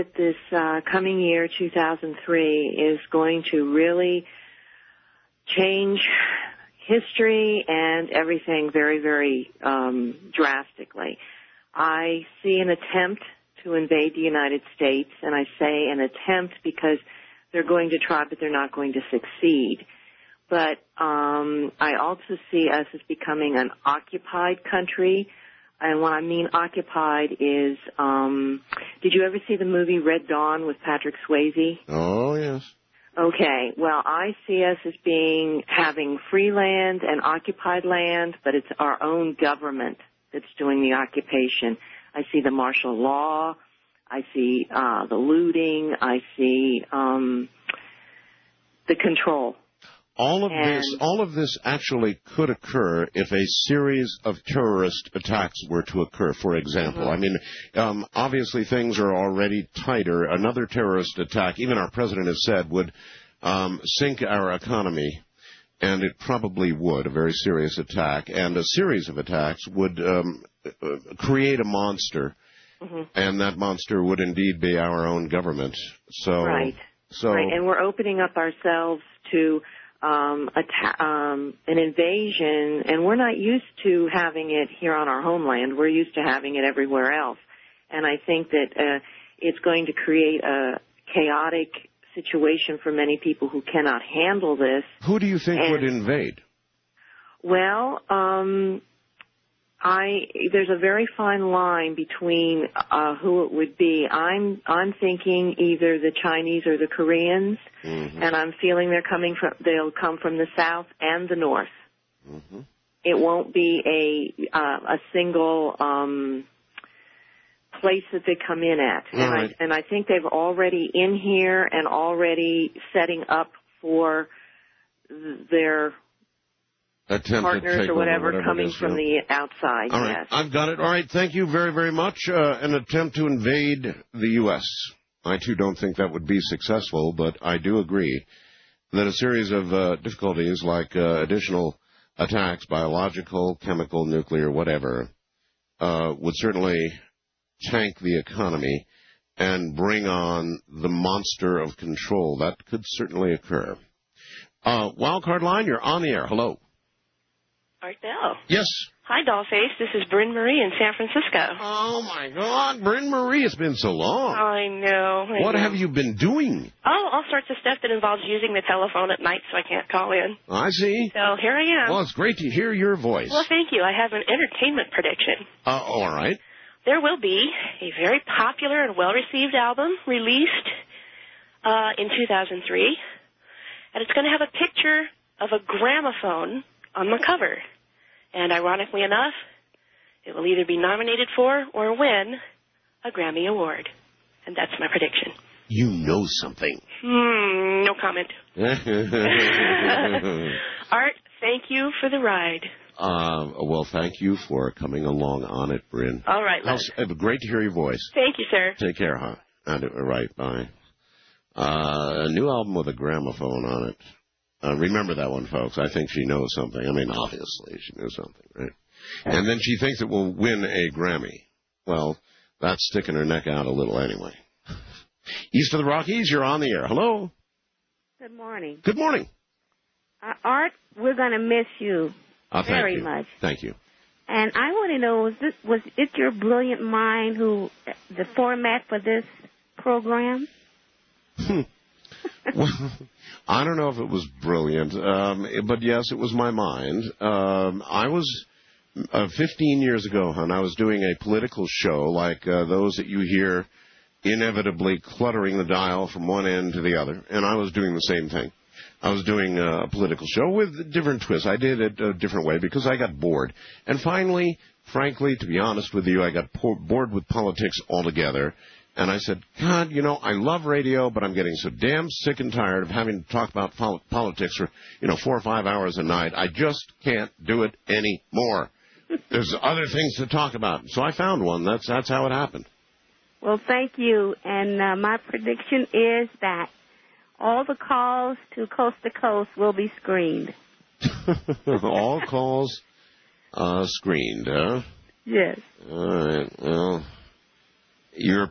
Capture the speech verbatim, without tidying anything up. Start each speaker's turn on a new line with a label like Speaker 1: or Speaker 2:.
Speaker 1: This uh, coming year, two thousand three, is going to really change history and everything very, very um, drastically. I see an attempt to invade the United States, and I say an attempt because they're going to try, but they're not going to succeed. But um, I also see us as becoming an occupied country. And what I mean occupied is, um, did you ever see the movie Red Dawn with Patrick Swayze?
Speaker 2: Oh, yes.
Speaker 1: Okay. Well, I see us as being, having free land and occupied land, but it's our own government that's doing the occupation. I see the martial law. I see uh, the looting. I see um, the control.
Speaker 2: All of
Speaker 1: and,
Speaker 2: this, all of this actually could occur if a series of terrorist attacks were to occur. For example, mm-hmm. I mean, um, obviously things are already tighter. Another terrorist attack, even our president has said, would um, sink our economy, and it probably would. A very serious attack, and a series of attacks would um, uh, create a monster, mm-hmm. and that monster would indeed be our own government. So,
Speaker 1: right,
Speaker 2: so,
Speaker 1: right, and we're opening up ourselves to. Um, atta- um, an invasion, and we're not used to having it here on our homeland. We're used to having it everywhere else. And I think that uh, it's going to create a chaotic situation for many people who cannot handle this.
Speaker 2: Who do you think
Speaker 1: and,
Speaker 2: would invade?
Speaker 1: Well, um, I there's a very fine line between uh, who it would be. I'm I'm thinking either the Chinese or the Koreans, mm-hmm. and I'm feeling they're coming from they'll come from the south and the north. Mm-hmm. It won't be a uh, a single um, place that they come in at,
Speaker 2: All
Speaker 1: and
Speaker 2: right.
Speaker 1: I and I think they've already in here and already setting up for their. partners or whatever,
Speaker 2: whatever
Speaker 1: coming
Speaker 2: is,
Speaker 1: from
Speaker 2: yeah.
Speaker 1: the outside,
Speaker 2: All right.
Speaker 1: yes.
Speaker 2: I've got it. All right, thank you very, very much. Uh, an attempt to invade the U S I, too, don't think that would be successful, but I do agree that a series of uh, difficulties like uh, additional attacks, biological, chemical, nuclear, whatever, uh, would certainly tank the economy and bring on the monster of control. That could certainly occur. Uh, Wildcard line, you're on the air. Hello.
Speaker 3: Art Bell.
Speaker 2: Yes.
Speaker 3: Hi, Dollface. This is Bryn Marie in San Francisco.
Speaker 2: Oh, my God. Bryn Marie, it's been so long.
Speaker 3: I know. I
Speaker 2: what
Speaker 3: know.
Speaker 2: have you been doing?
Speaker 3: Oh, all sorts of stuff that involves using the telephone at night so I can't call in.
Speaker 2: I see.
Speaker 3: So here I am.
Speaker 2: Well, it's great to hear your voice.
Speaker 3: Well, thank you. I have an entertainment prediction.
Speaker 2: Uh, all right.
Speaker 3: There will be a very popular and well-received album released uh, in two thousand three, and it's going to have a picture of a gramophone on the cover. And ironically enough, it will either be nominated for or win a Grammy Award. And that's my prediction.
Speaker 2: You know something.
Speaker 3: Hmm, no comment. Art, thank you for the ride.
Speaker 2: Uh, well, thank you for coming along on it, Bryn.
Speaker 3: All right, Les.
Speaker 2: Uh, great to hear your voice.
Speaker 3: Thank you, sir.
Speaker 2: Take care, huh? And, uh, right, bye. Uh, a new album with a gramophone on it. Uh, remember that one, folks. I think she knows something. I mean, obviously, she knows something, right? And then she thinks it will win a Grammy. Well, that's sticking her neck out a little anyway. East of the Rockies, you're on the air. Hello.
Speaker 4: Good morning.
Speaker 2: Good morning.
Speaker 4: Uh, Art, we're going to miss you
Speaker 2: uh,
Speaker 4: very
Speaker 2: you.
Speaker 4: much.
Speaker 2: Thank you.
Speaker 4: And I want to know, was, this, was it your brilliant mind who, the format for this program?
Speaker 2: Hmm. Well, I don't know if it was brilliant, um, but yes, it was my mind. Um, I was, uh, fifteen years ago, hon, I was doing a political show like uh, those that you hear inevitably cluttering the dial from one end to the other, and I was doing the same thing. I was doing a political show with different twists. I did it a different way because I got bored. And finally, frankly, to be honest with you, I got bored with politics altogether. And I said, God, you know, I love radio, but I'm getting so damn sick and tired of having to talk about pol- politics for, you know, four or five hours a night. I just can't do it anymore. There's other things to talk about. So I found one. That's that's how it happened.
Speaker 4: Well, thank you. And uh, my prediction is that all the calls to Coast to Coast will be screened.
Speaker 2: All calls uh, screened, huh?
Speaker 4: Yes.
Speaker 2: All right. Well, you're